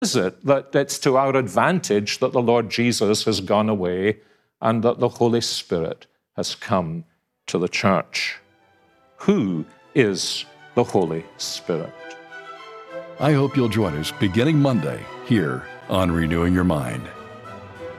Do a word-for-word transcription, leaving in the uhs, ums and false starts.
is it that it's to our advantage that the Lord Jesus has gone away and that the Holy Spirit has come to the church? Who is the Holy Spirit? I hope you'll join us beginning Monday here on Renewing Your Mind.